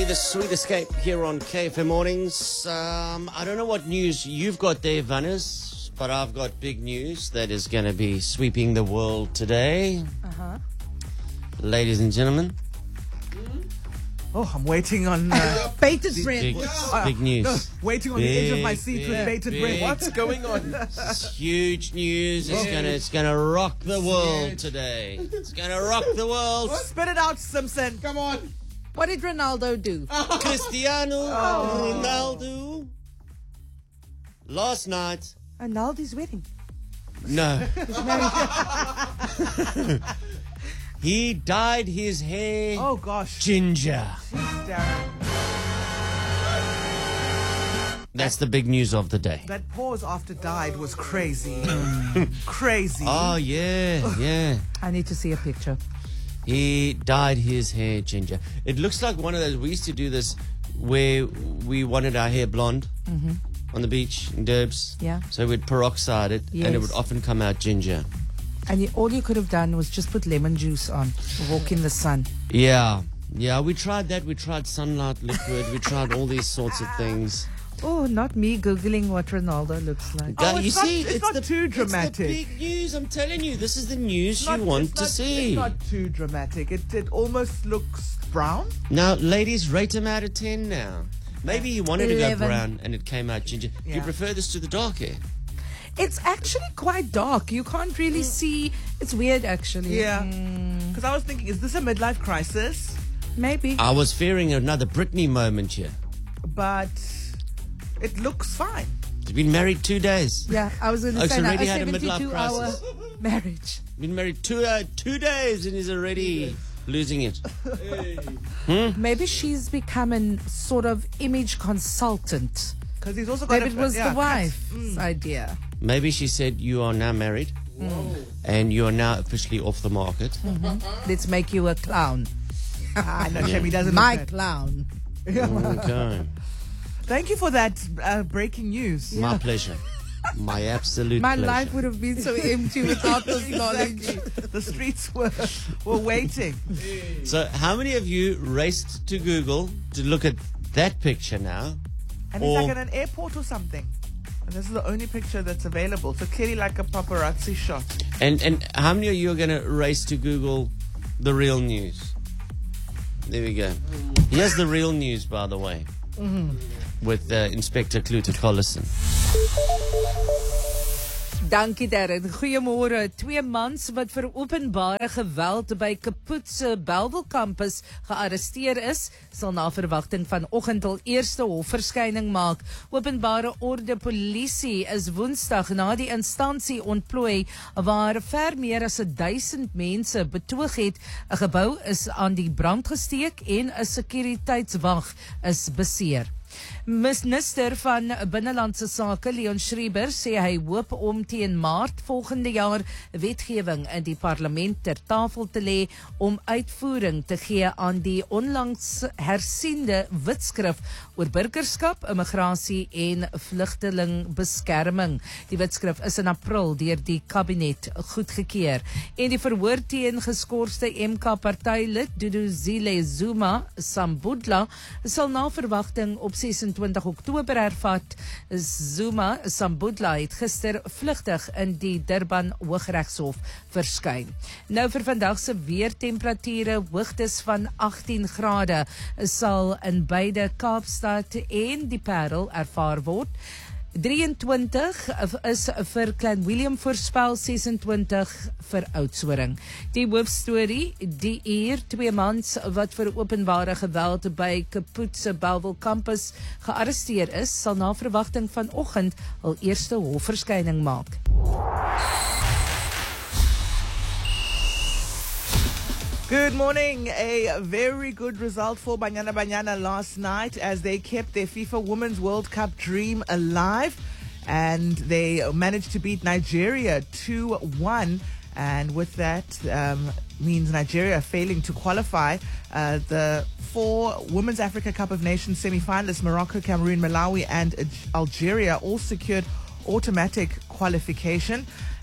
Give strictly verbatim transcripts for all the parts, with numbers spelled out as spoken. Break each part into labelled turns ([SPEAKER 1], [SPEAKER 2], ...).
[SPEAKER 1] the Sweet Escape here on K F M Mornings. Um, I don't know what news you've got there, Vannes, but I've got big news that is going to be sweeping the world today.
[SPEAKER 2] Uh-huh.
[SPEAKER 1] Ladies and gentlemen.
[SPEAKER 3] Oh, I'm waiting on uh,
[SPEAKER 2] bated breath.
[SPEAKER 1] Big,
[SPEAKER 3] uh,
[SPEAKER 1] big news.
[SPEAKER 3] No, waiting on
[SPEAKER 1] big,
[SPEAKER 3] the edge of my seat
[SPEAKER 1] big,
[SPEAKER 3] with bated
[SPEAKER 1] big,
[SPEAKER 3] breath. What's going on?
[SPEAKER 1] It's huge news. It's gonna, it's gonna rock the world today. It's gonna rock the world.
[SPEAKER 3] Spit it out, Simpson.
[SPEAKER 4] Come on.
[SPEAKER 2] What did Ronaldo do?
[SPEAKER 1] Cristiano Ronaldo. Last night.
[SPEAKER 2] Ronaldo's wedding.
[SPEAKER 1] No. He dyed his hair
[SPEAKER 3] Oh gosh,
[SPEAKER 1] ginger.
[SPEAKER 3] Darren.
[SPEAKER 1] That's the big news of the day.
[SPEAKER 3] That pause after died was crazy. Crazy.
[SPEAKER 1] Oh, yeah, yeah.
[SPEAKER 2] I need to see a picture.
[SPEAKER 1] He dyed his hair ginger. It looks like one of those. We used to do this where we wanted our hair blonde on the beach in Derbs.
[SPEAKER 2] Yeah.
[SPEAKER 1] So we'd peroxide it, and it
[SPEAKER 2] Yes.
[SPEAKER 1] would often come out ginger.
[SPEAKER 2] And you, all you could have done was just put lemon juice on, walk in the sun.
[SPEAKER 1] Yeah, yeah. We tried that. We tried sunlight liquid. We tried all these sorts of things.
[SPEAKER 2] Oh, not me Googling what Ronaldo looks like.
[SPEAKER 3] Oh,
[SPEAKER 1] Uh,
[SPEAKER 3] it's
[SPEAKER 1] you
[SPEAKER 3] not-
[SPEAKER 1] see,
[SPEAKER 3] it's not
[SPEAKER 1] the,
[SPEAKER 3] too dramatic.
[SPEAKER 1] It's the big news. I'm telling you, this is the news
[SPEAKER 3] Not-
[SPEAKER 1] you want
[SPEAKER 3] it's
[SPEAKER 1] to
[SPEAKER 3] not-
[SPEAKER 1] see.
[SPEAKER 3] It's not too dramatic. It it almost looks brown.
[SPEAKER 1] Now, ladies, rate him out of ten now. Maybe he wanted to go
[SPEAKER 2] Eleven.
[SPEAKER 1] brown and it came out ginger. Do you
[SPEAKER 3] Yeah.
[SPEAKER 1] prefer this to the dark hair?
[SPEAKER 2] It's actually quite dark. You can't really see. It's weird, actually.
[SPEAKER 3] Yeah.
[SPEAKER 2] Mm,
[SPEAKER 3] Because I was thinking, is this a midlife crisis?
[SPEAKER 2] maybe.
[SPEAKER 1] I was fearing another Britney moment here.
[SPEAKER 3] But it looks fine.
[SPEAKER 1] He's been married two days.
[SPEAKER 2] Yeah, I was going to
[SPEAKER 1] Oh,
[SPEAKER 2] say
[SPEAKER 1] so
[SPEAKER 2] that.
[SPEAKER 1] already
[SPEAKER 2] A
[SPEAKER 1] had a midlife
[SPEAKER 2] seventy-two hour
[SPEAKER 1] crisis.
[SPEAKER 2] marriage.
[SPEAKER 1] Been married two uh, two days and he's already losing it.
[SPEAKER 2] Maybe she's become a sort of image consultant.
[SPEAKER 3] Because he's also got
[SPEAKER 2] Maybe
[SPEAKER 3] a,
[SPEAKER 2] it was
[SPEAKER 3] yeah,
[SPEAKER 2] the wife's idea.
[SPEAKER 1] Maybe she said, you are now married and you are now officially off the market.
[SPEAKER 2] Let's make you a clown.
[SPEAKER 3] Ah, no, Shemi doesn't.
[SPEAKER 2] My
[SPEAKER 3] look
[SPEAKER 2] clown.
[SPEAKER 1] Okay.
[SPEAKER 3] Thank you for that uh, breaking news.
[SPEAKER 1] My pleasure. My absolute
[SPEAKER 2] My
[SPEAKER 1] pleasure.
[SPEAKER 2] life would have been so empty without this knowledge.
[SPEAKER 3] The streets were were waiting.
[SPEAKER 1] So how many of you raced to Google to look at that picture now?
[SPEAKER 3] And
[SPEAKER 1] Or-
[SPEAKER 3] it's like at an airport or something. And this is the only picture that's available. So clearly like a paparazzi shot.
[SPEAKER 1] And and how many of you are going to race to Google the real news? There we go. Here's the real news, by the way, with uh, Inspector Clute Collison.
[SPEAKER 2] Dankie Darren. Goeiemôre. Twee mans wat vir openbare geweld by Kaput se Bellville kampus gearresteer is, sal na verwagting vanoggend hul eerste hofverskyning maak. Openbare orde polisie is Woensdag na die instansie ontplooi waar ver meer as duisend mense betoog het. 'n Gebou is aan die brand gesteek en 'n sekuriteitswag is beseer. Minister van Binnelandse Sake Leon Schreiber sê hy hoop om teen Maart volgende jaar wetgewing in die parlement ter tafel te lê om uitvoering te gee aan die onlangs hersiende wetskrif oor burgerskap, immigrasie en vlugtelingbeskerming. Die wetskrif is in April deur die kabinet goedgekeur. En die verhoor teen geskorste M K partylid Duduzile Zuma Sambudla sal na verwagting op sesentwintig Oktober hervat. Zuma Sambudla het gister vlugtig in die Durban Hooggeregshof verskyn. Nou vir vandag se weertemperature, hoogtes van agtien grade sal in beide Kaapstad en die Parel ervaar word. drieëntwintig is vir Klein Willem voorspel, sesentwintig vir Oudtshoorn. Die hoofstorie, die uur, twee mans wat vir openbare geweld by Kaput se Bellville kampus gearresteer is, sal na verwagting vanoggend hul eerste hofverskyning maak.
[SPEAKER 3] Good morning. A very good result for Banyana Banyana last night as they kept their FIFA Women's World Cup dream alive and they managed to beat Nigeria two one. And with that um, means Nigeria failing to qualify. Uh, the four Women's Africa Cup of Nations semi-finalists, Morocco, Cameroon, Malawi and Algeria, all secured automatic qualification.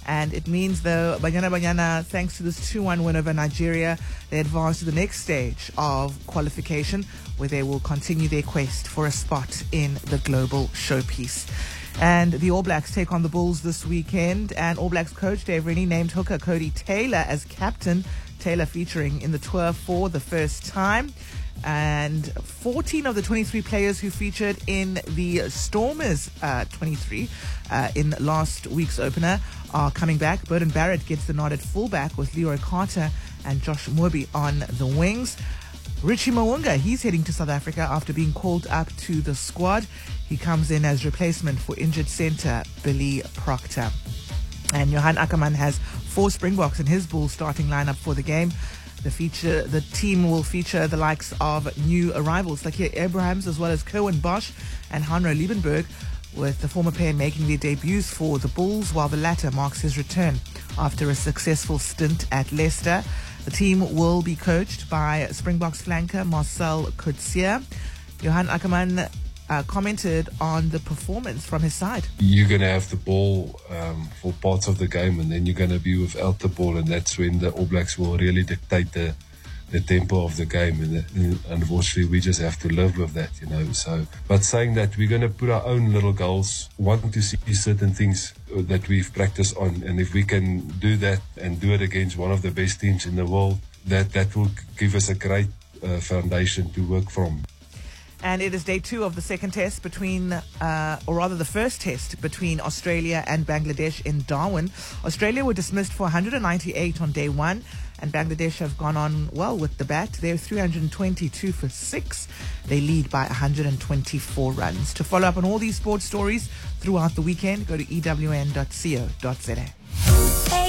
[SPEAKER 3] And it means, though, Banyana Banyana, thanks to this two one win over Nigeria, they advance to the next stage of qualification, where they will continue their quest for a spot in the global showpiece. And the All Blacks take on the Bulls this weekend, and All Blacks coach Dave Rennie named hooker Cody Taylor as captain. Taylor featuring in the tour for the first time. And fourteen of the twenty-three players who featured in the Stormers uh, twenty-three uh, in last week's opener are coming back. Burden Barrett gets the nod at fullback with Leroy Carter and Josh Moorby on the wings. Richie Mo'unga, he's heading to South Africa after being called up to the squad. He comes in as replacement for injured centre Billy Proctor. And Johan Ackerman has four Springboks in his Bulls starting lineup for the game. The feature, the team will feature the likes of new arrivals Lakia Abrahams as well as Kerwin Bosch and Hanro Liebenberg, with the former pair making their debuts for the Bulls, while the latter marks his return after a successful stint at Leicester. The team will be coached by Springboks flanker Marcel Coetzee. Johan Ackerman uh, commented on the performance from his side.
[SPEAKER 4] You're going to have the ball um, for parts of the game, and then you're going to be without the ball, and that's when the All Blacks will really dictate the the tempo of the game, and, and unfortunately we just have to live with that, you know. So, but saying that, we're going to put our own little goals, wanting to see certain things that we've practiced on, and if we can do that and do it against one of the best teams in the world, that that will give us a great uh, foundation to work from.
[SPEAKER 3] And it is day two of the second test between, uh, or rather the first test between Australia and Bangladesh in Darwin. Australia were dismissed for one hundred ninety-eight on day one, and Bangladesh have gone on well with the bat. They're three hundred twenty-two for six. They lead by one hundred twenty-four runs. To follow up on all these sports stories throughout the weekend, go to E W N dot co dot za.